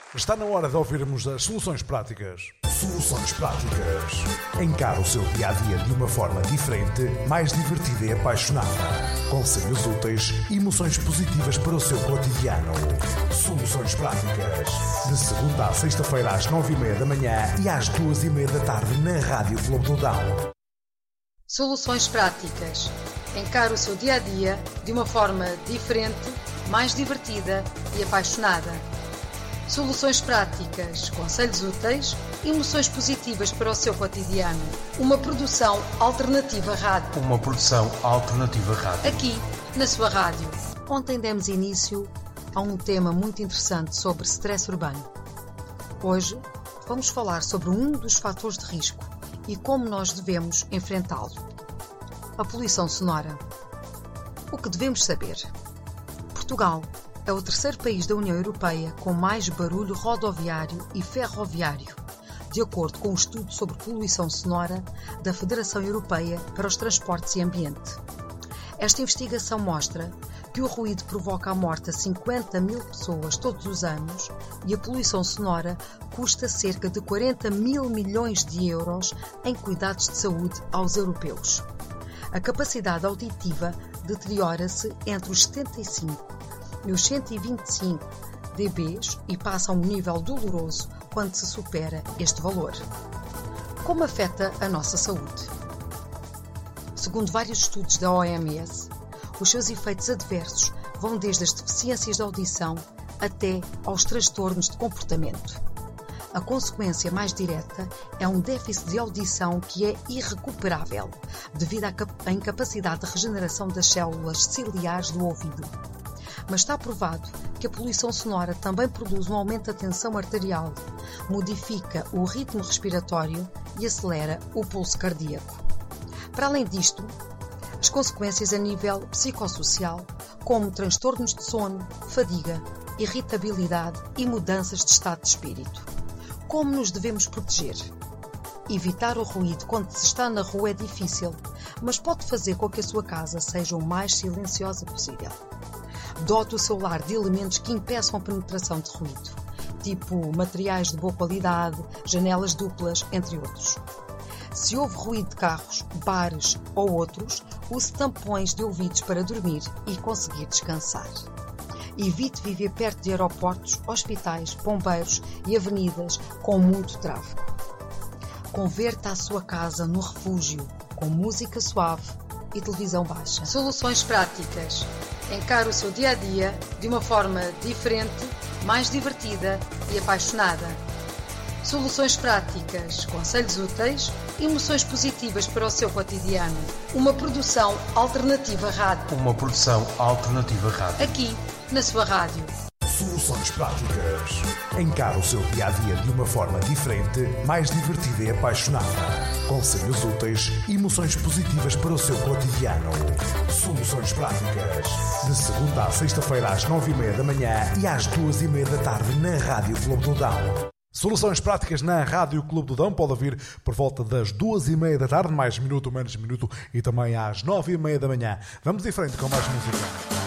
Está na hora de ouvirmos as soluções práticas. Soluções práticas. Encare o seu dia-a-dia de uma forma diferente, mais divertida e apaixonada. Conselhos úteis e emoções positivas para o seu cotidiano. Soluções práticas. De segunda à sexta-feira às 9h30 da manhã e às 2h30 da tarde na Rádio Clube do Dão. Soluções práticas. Encare o seu dia-a-dia de uma forma diferente, mais divertida e apaixonada. Soluções práticas, conselhos úteis e emoções positivas para o seu cotidiano. Uma produção alternativa rádio. Aqui, na sua rádio. Ontem demos início a um tema muito interessante sobre stress urbano. Hoje vamos falar sobre um dos fatores de risco e como nós devemos enfrentá-lo. A poluição sonora. O que devemos saber? Portugal é o terceiro país da União Europeia com mais barulho rodoviário e ferroviário, de acordo com um estudo sobre poluição sonora da Federação Europeia para os Transportes e Ambiente. Esta investigação mostra que o ruído provoca a morte a 50 mil pessoas todos os anos e a poluição sonora custa cerca de 40 mil milhões de euros em cuidados de saúde aos europeus. A capacidade auditiva deteriora-se entre os 75 e os 125 dBs e passa a um nível doloroso quando se supera este valor. Como afeta a nossa saúde? Segundo vários estudos da OMS, os seus efeitos adversos vão desde as deficiências de audição até aos transtornos de comportamento. A consequência mais direta é um déficit de audição que é irrecuperável devido à incapacidade de regeneração das células ciliares do ouvido. Mas está provado que a poluição sonora também produz um aumento da tensão arterial, modifica o ritmo respiratório e acelera o pulso cardíaco. Para além disto, as consequências a nível psicossocial, como transtornos de sono, fadiga, irritabilidade e mudanças de estado de espírito. Como nos devemos proteger? Evitar o ruído quando se está na rua é difícil, mas pode fazer com que a sua casa seja o mais silenciosa possível. Dote o seu lar de elementos que impeçam a penetração de ruído, tipo materiais de boa qualidade, janelas duplas, entre outros. Se houve ruído de carros, bares ou outros, use tampões de ouvidos para dormir e conseguir descansar. Evite viver perto de aeroportos, hospitais, bombeiros e avenidas com muito tráfego. Converta a sua casa no refúgio, com música suave e televisão baixa. Soluções práticas. Encare o seu dia-a-dia de uma forma diferente, mais divertida e apaixonada. Soluções práticas, conselhos úteis e emoções positivas para o seu cotidiano. Uma produção alternativa rádio. Aqui, na sua rádio. Soluções práticas. Encare o seu dia-a-dia de uma forma diferente, mais divertida e apaixonada. Conselhos úteis e emoções positivas para o seu cotidiano. Soluções práticas. De segunda à sexta-feira às 9h30 da manhã e às 2h30 da tarde na Rádio Clube do Dão. Soluções práticas na Rádio Clube do Dão. Pode ouvir por volta das 2h30 da tarde, mais minuto, menos minuto, e também às 9h30 da manhã. Vamos em frente com mais música.